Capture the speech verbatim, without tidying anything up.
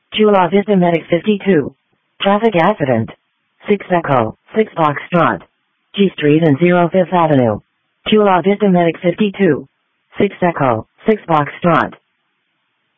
Chula Vista Medic fifty-two. Traffic accident. six Echo, six Foxtrot. G Street and zero Fifth Avenue. Chula Vista Medic fifty-two. six Echo, six Foxtrot.